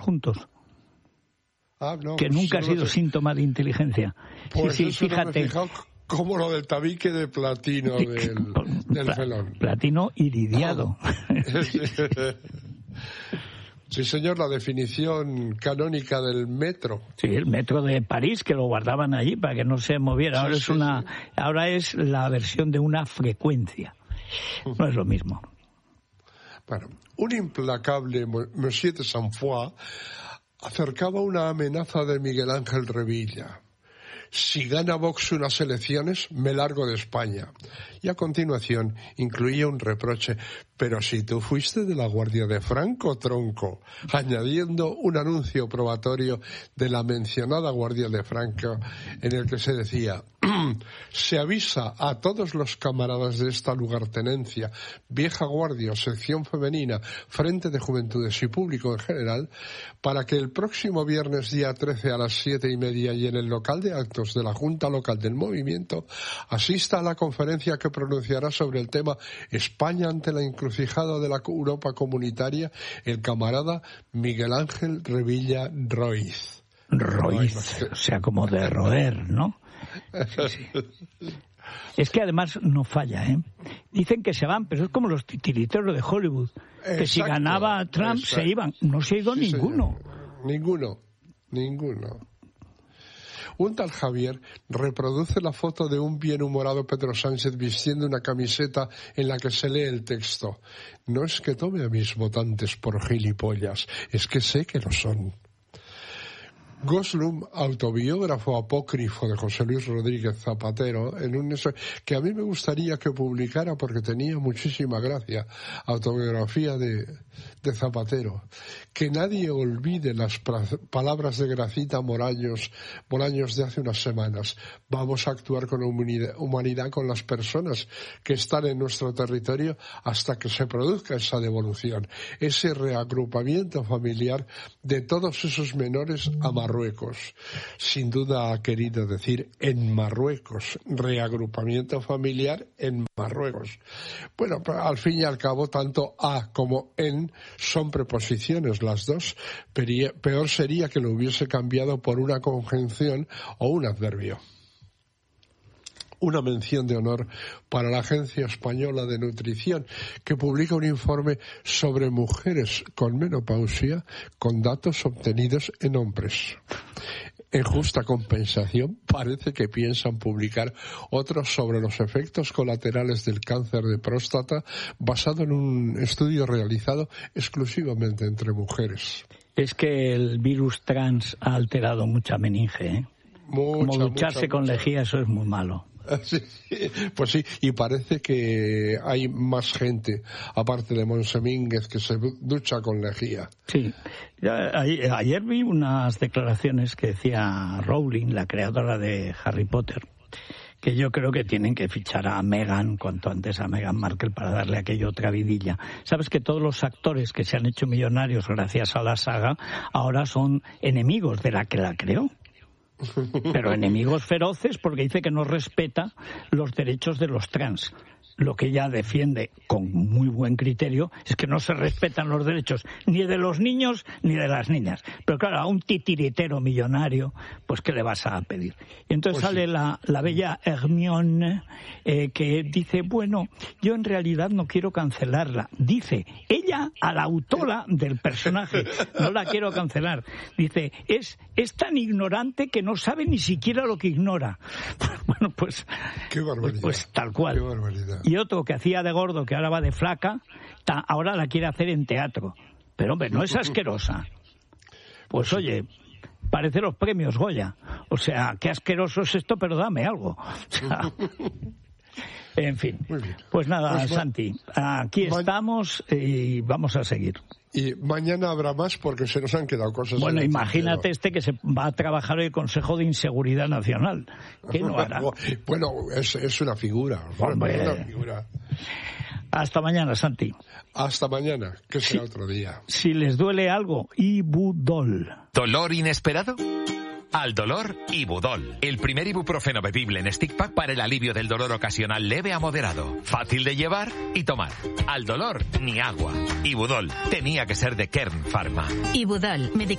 juntos. No, que nunca ha sido síntoma de inteligencia. Pues sí, eso fíjate. No me he fijado, como lo del tabique de platino del felón. Platino iridiado. Sí, señor, la definición canónica del metro. Sí, el metro de París, que lo guardaban allí para que no se moviera. Ahora es la versión de una frecuencia. No es lo mismo. Bueno, un implacable Monsieur de Saint-Foix acercaba una amenaza de Miguel Ángel Revilla. Si gana Vox unas elecciones, me largo de España. Y a continuación incluía un reproche: pero si tú fuiste de la Guardia de Franco, tronco, añadiendo un anuncio probatorio de la mencionada Guardia de Franco en el que se decía: se avisa a todos los camaradas de esta lugartenencia, vieja guardia, sección femenina, Frente de Juventudes y público en general, para que el próximo viernes día 13 a las 7:30 y en el local de actos de la Junta Local del Movimiento asista a la conferencia que pronunciará sobre el tema España ante la encrucijada de la Europa comunitaria el camarada Miguel Ángel Revilla Roiz. Roiz, o sea, como de roer, ¿no? Sí. Es que además no falla, ¿eh? Dicen que se van, pero es como los titiriteros de Hollywood, que si ganaba Trump se iban. No se ha ido ninguno. Ninguno. Un tal Javier reproduce la foto de un bienhumorado Pedro Sánchez vistiendo una camiseta en la que se lee el texto: no es que tome a mis votantes por gilipollas, es que sé que lo son. Goslum, autobiógrafo apócrifo de José Luis Rodríguez Zapatero, que a mí me gustaría que publicara porque tenía muchísima gracia, autobiografía de Zapatero. Que nadie olvide las palabras de Gracita Bolaños de hace unas semanas: vamos a actuar con humanidad con las personas que están en nuestro territorio hasta que se produzca esa devolución, ese reagrupamiento familiar de todos esos menores a Marruecos. Sin duda ha querido decir en Marruecos, reagrupamiento familiar en Marruecos. Bueno, al fin y al cabo, tanto a como en son preposiciones las dos. Peor sería que lo hubiese cambiado por una conjunción o un adverbio. Una mención de honor para la Agencia Española de Nutrición, que publica un informe sobre mujeres con menopausia con datos obtenidos en hombres. En justa compensación, parece que piensan publicar otros sobre los efectos colaterales del cáncer de próstata, basado en un estudio realizado exclusivamente entre mujeres. Es que el virus trans ha alterado mucha meninge, ¿eh? Como ducharse con lejía, eso es muy malo. Sí, pues sí, y parece que hay más gente, aparte de Monsemínguez, que se ducha con lejía. Sí, ayer vi unas declaraciones que decía Rowling, la creadora de Harry Potter, que yo creo que tienen que fichar a Meghan, cuanto antes a Meghan Markle, para darle aquello otra vidilla. Sabes que todos los actores que se han hecho millonarios gracias a la saga ahora son enemigos de la que la creó. Pero enemigos feroces, porque dice que no respeta los derechos de los trans. Lo que ella defiende con muy buen criterio es que no se respetan los derechos ni de los niños ni de las niñas. Pero claro, a un titiritero millonario, pues ¿qué le vas a pedir? Y entonces sale la bella Hermione, que dice, bueno, yo en realidad no quiero cancelarla. Dice ella a la autora del personaje, no la quiero cancelar. Dice, es tan ignorante que no sabe ni siquiera lo que ignora. Bueno, pues, qué barbaridad. Pues tal cual. Qué barbaridad. Y otro que hacía de gordo, que ahora va de flaca, ahora la quiere hacer en teatro. Pero hombre, no es asquerosa. Pues oye, parece los premios Goya. O sea, qué asqueroso es esto, pero dame algo. O sea, en fin. Pues nada, pues, Santi, aquí estamos y vamos a seguir. Y mañana habrá más porque se nos han quedado cosas. Bueno, imagínate que se va a trabajar el Consejo de Inseguridad Nacional. ¿Qué no hará? Bueno, es una figura. Hombre. Una figura. Hasta mañana, Santi. Hasta mañana, que sea otro día. Si les duele algo, Ibudol. ¿Dolor inesperado? Al dolor, Ibudol, el primer ibuprofeno bebible en stick pack para el alivio del dolor ocasional leve a moderado. Fácil de llevar y tomar. Al dolor, ni agua. Ibudol, tenía que ser de Kern Pharma. Ibudol,